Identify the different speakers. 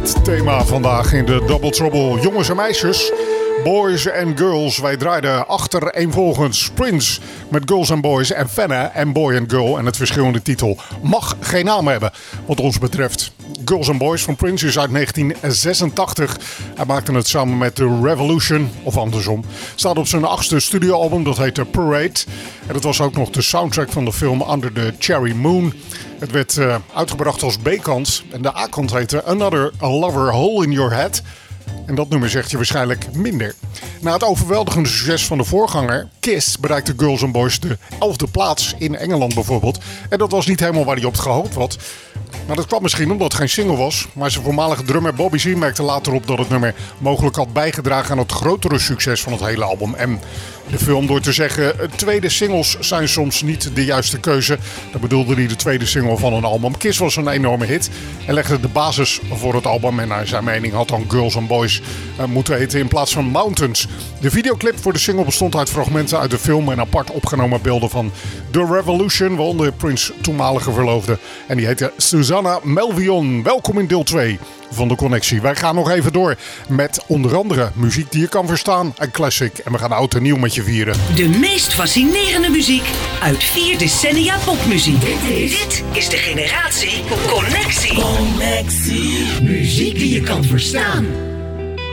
Speaker 1: het thema vandaag in de Double Trouble. Jongens en meisjes, boys and girls. Wij draaiden achtereenvolgens Prince met Girls and Boys en Fenna en Boy and Girl. En het verschil in de titel mag geen naam hebben wat ons betreft. Girls and Boys van Prince is uit 1986. Hij maakte het samen met The Revolution, of andersom. Staat op zijn 8e studioalbum, dat heette Parade. En dat was ook nog de soundtrack van de film Under the Cherry Moon. Het werd uitgebracht als B-kant en de A-kant heette Another Lover Hole in Your Head. En dat nummer zegt je waarschijnlijk minder. Na het overweldigende succes van de voorganger, Kiss, bereikte Girls and Boys de 11e plaats in Engeland bijvoorbeeld. En dat was niet helemaal waar hij op gehoopt had. Maar dat kwam misschien omdat het geen single was. Maar zijn voormalige drummer Bobby Z merkte later op dat het nummer mogelijk had bijgedragen aan het grotere succes van het hele album. En de film door te zeggen, tweede singles zijn soms niet de juiste keuze. Dat bedoelde hij de tweede single van een album. Kiss was een enorme hit en legde de basis voor het album. En naar zijn mening had dan Girls and Boys moeten heten in plaats van Mountains. De videoclip voor de single bestond uit fragmenten uit de film en apart opgenomen beelden van The Revolution, waaronder Prince toenmalige verloofde. En die heette Susanna Melvion. Welkom in deel 2 van de Connectie. Wij gaan nog even door met onder andere muziek die je kan verstaan, een classic. En we gaan oud en nieuw met je vieren.
Speaker 2: De meest fascinerende muziek uit 4 decennia popmuziek. Dit is de generatie Connectie. Muziek die je kan verstaan.